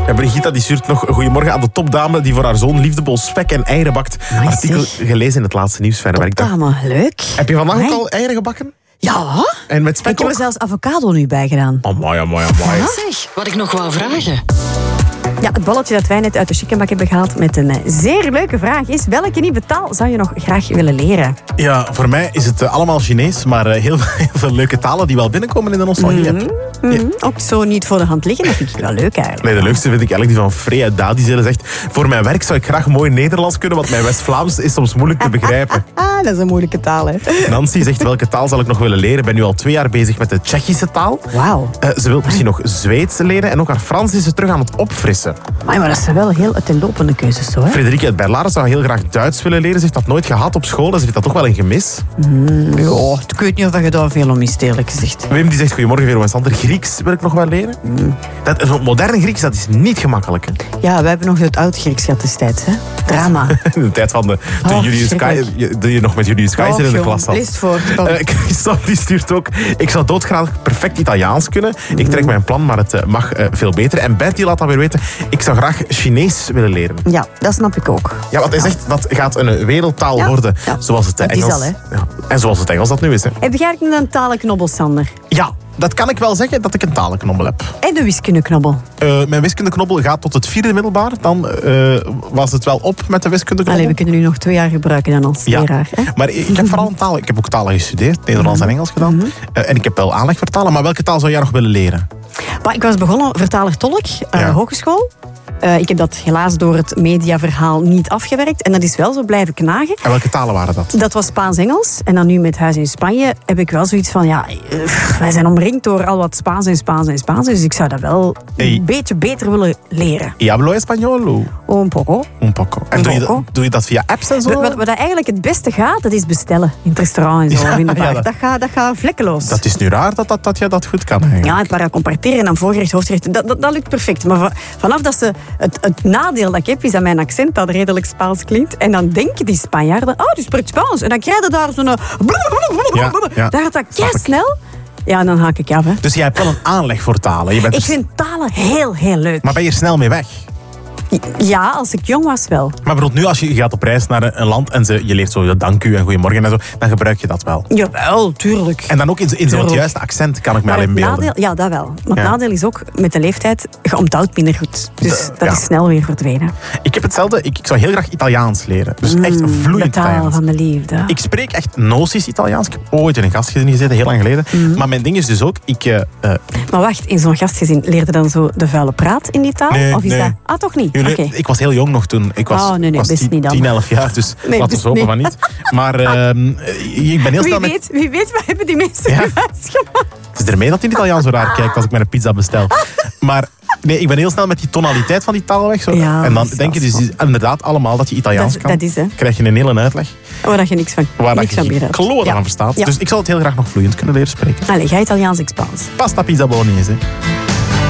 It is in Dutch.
Ja, Brigitta die stuurt nog goedemorgen aan de topdame die voor haar zoon liefdevol spek en eieren bakt. Nice, Artikel zeg. gelezen in het laatste nieuwsverwerk. Dame, leuk. Heb je vandaag ook Amai. al eieren gebakken? Ja. En met spek Ik heb er ook? zelfs avocado nu bij gedaan. Amai. Zeg, wat ik nog wou vragen. Ja, het balletje dat wij net uit de chickenbak hebben gehaald met een zeer leuke vraag is: welke nieuwe taal zou je nog graag willen leren? Ja, voor mij is het allemaal Chinees, maar heel veel leuke talen die wel binnenkomen in de nostalgie-app. Ook zo niet voor de hand liggen, dat vind ik wel leuk eigenlijk. Nee, de leukste vind ik eigenlijk die van Freya Dadizelle zegt: voor mijn werk zou ik graag mooi Nederlands kunnen, want mijn West-Vlaams is soms moeilijk te begrijpen. Ah, dat is een moeilijke taal, hè. Nancy zegt: welke taal zal ik nog willen leren? Ik ben nu al 2 jaar bezig met de Tsjechische taal. Wauw. Ze wil misschien nog Zweeds leren en ook haar Frans is ze terug aan het opfrissen. Maar dat zijn wel heel uiteenlopende keuzes, zo, hè. Frederike uit Berlare zou heel graag Duits willen leren. Ze heeft dat nooit gehad op school en ze vindt dat toch wel een gemis. Ja, ik weet niet of je daar veel om mist, eerlijk gezegd. Wim die zegt: goedemorgen, Vero en Sander. Grieks wil ik nog wel leren. Dat moderne Grieks, dat is niet gemakkelijk. Hè. Ja, we hebben nog het oud-Grieks gehad destijds, hè. Drama. In de tijd van toen Julius schrikkelijk. je nog met Julius Keizer in de klas zat. Lees het voor. Christophe die stuurt ook: ik zou doodgraag perfect Italiaans kunnen. Ik trek mijn plan, maar het mag veel beter. En Bert die laat dan weer weten: ik zou graag Chinees willen leren. Ja, dat snap ik ook. Ja, want hij zegt dat gaat een wereldtaal Ja. worden. Ja. Zoals het Het is Engels. al, hè. Ja. En zoals het Engels dat nu is. Hè. Heb jij eigenlijk een talenknobbel, Sander? Ja, dat kan ik wel zeggen dat ik een talenknobbel heb. En de wiskundeknobbel? Mijn wiskundeknobbel gaat tot het 4e middelbaar. Dan was het wel op met de wiskundeknobbel. Allee, we kunnen nu nog 2 jaar gebruiken dan als leraar. Hè? Maar ik heb vooral een taal. Ik heb ook talen gestudeerd, Nederlands en Engels gedaan. En ik heb wel aanleg voor talen. Maar welke taal zou jij nog willen leren? Maar ik was begonnen vertaler-tolk, Ja. hogeschool. Ik heb dat helaas door het mediaverhaal niet afgewerkt. En dat is wel zo blijven knagen. En welke talen waren dat? Dat was Spaans-Engels. En dan nu met Huis in Spanje heb ik wel zoiets van... Ja, wij zijn omringd door al wat Spaans en Spaans en Spaans. Dus ik zou dat wel een beetje beter willen leren. Y hablo español? Un poco. Un poco. En doe je dat via apps en zo? Wat eigenlijk het beste gaat, dat is bestellen. In het restaurant en zo. Ja, in de bar. ja, Dat gaat vlekkeloos. Dat is nu raar dat je dat goed kan. Eigenlijk. Ja, het para comparteren en dan voorgerecht, hoofdgerecht. Dat lukt perfect. Maar vanaf dat ze... Het nadeel dat ik heb, is dat mijn accent dat redelijk Spaans klinkt. En dan denken die Spanjaarden... Oh, die spreekt Spaans. En dan krijg je daar zo'n... Ja, Daar gaat dat snel. Ja, en dan haak ik af. Hè. Dus jij hebt wel een aanleg voor talen. Je bent Ik vind talen heel, heel leuk. Maar ben je er snel mee weg? Ja, als ik jong was wel. Maar bijvoorbeeld nu als je gaat op reis naar een land en je leert zo dank u en goedemorgen en zo, dan gebruik je dat wel. Jawel, tuurlijk. En dan ook in zo'n juiste accent kan ik me al Maar het inbeelden. nadeel, ja, dat wel. Maar het Ja. nadeel is ook, met de leeftijd, je onthoudt minder goed. Dus dat ja. is snel weer verdwenen. Ik heb hetzelfde. Ik zou heel graag Italiaans leren. Dus echt De vloeiend taal Italiaans. van de liefde. Ik spreek echt noties Italiaans. Ik heb ooit in een gastgezin gezeten, heel lang geleden. Maar mijn ding is dus ook... Maar wacht, in zo'n gastgezin leerde dan zo de vuile praat in die taal? Nee, Of is nee. dat... Ah, toch niet? Oké. Ik was heel jong nog toen. Ik was, Oh, nee, was best niet dan. 10, 11 jaar, dus Nee, laten we best hopen niet. van niet. Maar ik ben heel snel met... Wie weet, wat hebben die mensen Ja. gemaakt? Het is ermee dat die Italiaan zo raar kijkt als ik mijn pizza bestel. Maar nee, ik ben heel snel met die tonaliteit van die taal weg. Zo. Ja, en dan dat is denk je wel dus inderdaad allemaal dat je Italiaans kan. Dat is, hè. Krijg je een hele uitleg Waar dat je niks van waar dat niks van je geen begrijpt. kloot Ja. aan verstaat. Ja. Dus ik zou het heel graag nog vloeiend kunnen leren spreken. Allee, ga Italiaans, ik Spaans. Pasta, pizza, bolognese.